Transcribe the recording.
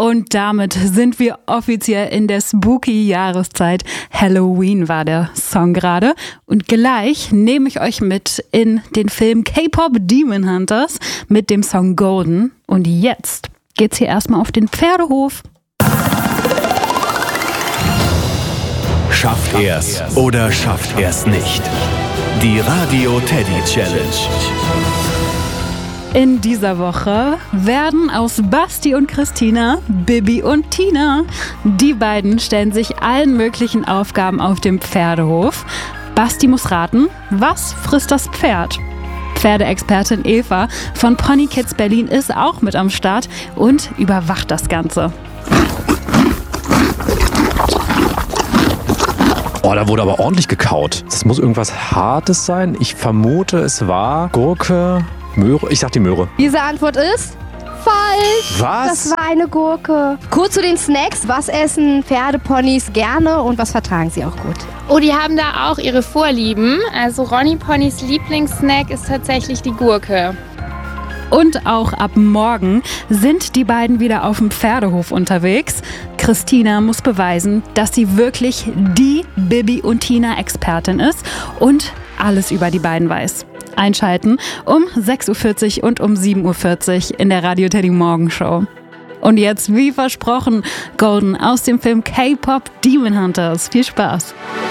Und damit sind wir offiziell in der spooky Jahreszeit. Halloween war der Song gerade. Und gleich nehme ich euch mit in den Film K-Pop Demon Hunters mit dem Song Golden. Und jetzt geht's hier erstmal auf den Pferdehof. Schafft er's oder schafft er's nicht? Die Radio Teddy Challenge. In dieser Woche werden aus Basti und Christina Bibi und Tina. Die beiden stellen sich allen möglichen Aufgaben auf dem Pferdehof. Basti muss raten, was frisst das Pferd? Pferdeexpertin Eva von Pony Kids Berlin ist auch mit am Start und überwacht das Ganze. Oh, da wurde aber ordentlich gekaut. Das muss irgendwas Hartes sein. Ich vermute, es war Gurke, Möhre. Ich sag die Möhre. Diese Antwort ist falsch. Was? Das war eine Gurke. Kurz zu den Snacks. Was essen Pferdeponys gerne und was vertragen sie auch gut? Oh, die haben da auch ihre Vorlieben. Also Ronny Ponys Lieblingssnack ist tatsächlich die Gurke. Und auch ab morgen sind die beiden wieder auf dem Pferdehof unterwegs. Christina muss beweisen, dass sie wirklich die Bibi und Tina Expertin ist und alles über die beiden weiß. Einschalten um 6.40 Uhr und um 7.40 Uhr in der Radio Teddy Morgenshow. Und jetzt, wie versprochen, Golden aus dem Film K-Pop Demon Hunters. Viel Spaß!